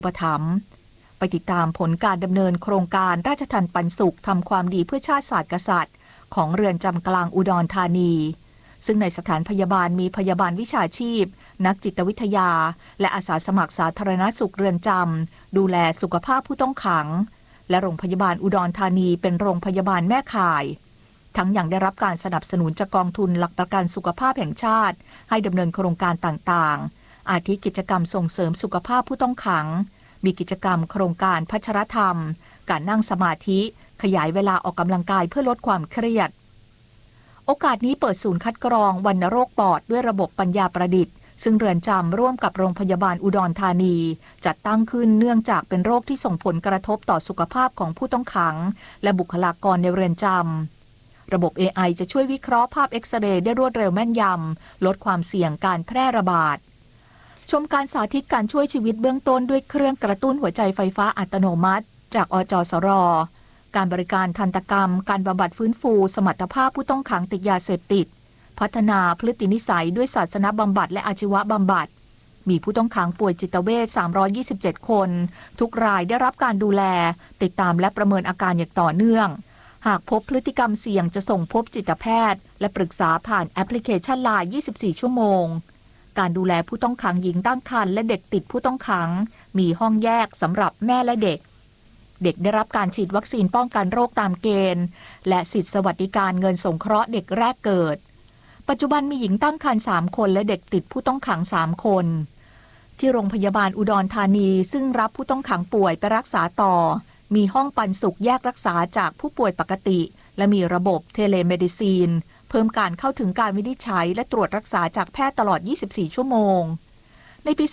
อุปถัมภ์ไปติดตามผลการดำเนินโครงการราชทัณฑ์ปันสุขทำความดีเพื่อชาติศาสตร์กษัตริย์ของเรือนจำกลางอุดรธานีซึ่งในสถานพยาบาลมีพยาบาลวิชาชีพนักจิตวิทยาและอาสาสมัครสาธารณสุขเรือนจำดูแลสุขภาพผู้ต้องขังและโรงพยาบาลอุดรธานีเป็นโรงพยาบาลแม่ข่ายทั้งยังได้รับการสนับสนุนจากกองทุนหลักประกันสุขภาพแห่งชาติให้ดำเนินโครงการต่างๆอาทิกิจกรรมส่งเสริมสุขภาพผู้ต้องขังมีกิจกรรมโครงการพัชรธรรมการนั่งสมาธิขยายเวลาออกกำลังกายเพื่อลดความเครียดโอกาสนี้เปิดศูนย์คัดกรองวัณโรคปอดด้วยระบบปัญญาประดิษฐ์ซึ่งเรือนจำร่วมกับโรงพยาบาลอุดรธานีจัดตั้งขึ้นเนื่องจากเป็นโรคที่ส่งผลกระทบต่อสุขภาพของผู้ต้องขังและบุคลากรในเรือนจำระบบ AI จะช่วยวิเคราะห์ภาพเอ็กซเรย์ได้รวดเร็วแม่นยำลดความเสี่ยงการแพร่ระบาดชมการสาธิตการช่วยชีวิตเบื้องต้นด้วยเครื่องกระตุ้นหัวใจไฟฟ้าอัตโนมัติจากอจสร.การบริการทันตกรรมการบำบัดฟื้นฟูสมรรถภาพผู้ต้องขังติดยาเสพติดพัฒนาพฤตินิสัยด้วยศาสนบำบัดและอาชีวบำบัดมีผู้ต้องขังป่วยจิตเวช327คนทุกรายได้รับการดูแลติดตามและประเมินอาการอย่างต่อเนื่องหากพบพฤติกรรมเสี่ยงจะส่งพบจิตแพทย์และปรึกษาผ่านแอปพลิเคชัน LINE 24 ชั่วโมงการดูแลผู้ต้องขังหญิงตั้งครรภ์และเด็กติดผู้ต้องขังมีห้องแยกสำหรับแม่และเด็กได้รับการฉีดวัคซีนป้องกันโรคตามเกณฑ์และสิทธิสวัสดิการเงินสงเคราะห์เด็กแรกเกิดปัจจุบันมีหญิงตั้งครรภ์3คนและเด็กติดผู้ต้องขัง3คนที่โรงพยาบาลอุดรธานีซึ่งรับผู้ต้องขังป่วยไปรักษาต่อมีห้องปันสุขแยกรักษาจากผู้ป่วยปกติและมีระบบเทเลเมดิซีนเพิ่มการเข้าถึงการวินิจฉัยและตรวจรักษาจากแพทย์ตลอด24ชั่วโมงในปี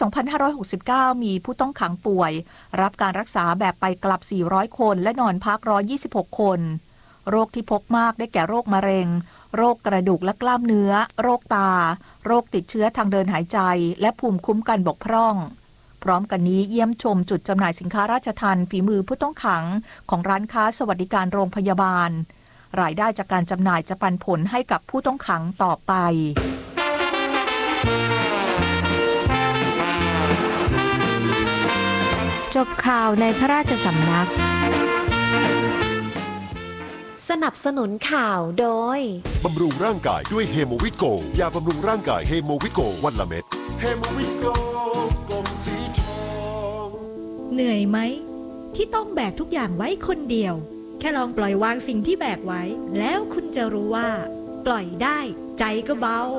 2569 มีผู้ต้องขังป่วยรับการรักษาแบบไปกลับ400คนและนอนพัก126คนโรคที่พบมากได้แก่โรคมะเร็งโรคกระดูกและกล้ามเนื้อโรคตาโรคติดเชื้อทางเดินหายใจและภูมิคุ้มกันบกพร่องพร้อมกันนี้เยี่ยมชมจุดจำหน่ายสินค้าราชทัณฑ์ฝีมือผู้ต้องขังของร้านค้าสวัสดิการโรงพยาบาลรายได้จากการจำหน่ายจะปันผลให้กับผู้ต้องขังต่อไปจบข่าวในพระราชสำนักสนับสนุนข่าวโดยบำรุงร่างกายด้วยเฮโมวิตโกยาบำรุงร่างกายเฮโมวิตโกวันละเม็ดเฮโมวิตโกกลมสีทองเหนื่อยไหมที่ต้องแบกทุกอย่างไว้คนเดียวแค่ลองปล่อยวางสิ่งที่แบกไว้แล้วคุณจะรู้ว่าปล่อยได้ใจก็เบา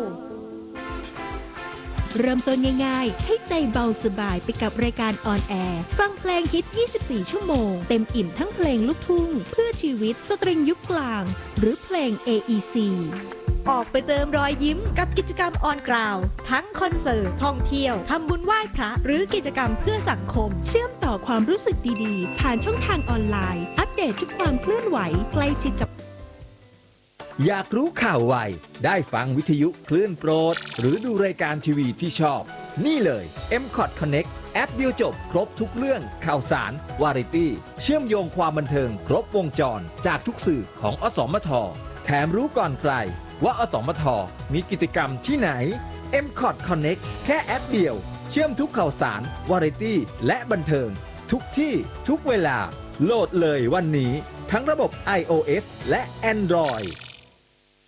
เริ่มต้นง่ายๆให้ใจเบาสบายไปกับรายการออนแอร์ฟังเพลงฮิต24ชั่วโมงเต็มอิ่มทั้งเพลงลูกทุ่งเพื่อชีวิตสตริงยุคกลางหรือเพลง AEC ออกไปเติมรอยยิ้มกับกิจกรรมออนกราวทั้งคอนเสิร์ตท่องเที่ยวทำบุญไหว้พระหรือกิจกรรมเพื่อสังคมเชื่อมต่อความรู้สึกดีๆผ่านช่องทางออนไลน์อัปเดตทุกความเคลื่อนไหวใกล้ชิดกับอยากรู้ข่าวไวได้ฟังวิทยุคลื่นโปรดหรือดูรายการทีวีที่ชอบนี่เลย MCOT Connect แอปเดียวจบครบทุกเรื่องข่าวสารวาไรตี้เชื่อมโยงความบันเทิงครบวงจรจากทุกสื่อของอสมทแถมรู้ก่อนใครว่าอสมทมีกิจกรรมที่ไหน MCOT Connect แค่แอปเดียวเชื่อมทุกข่าวสารวาไรตี้และบันเทิงทุกที่ทุกเวลาโหลดเลยวันนี้ทั้งระบบ iOS และ Android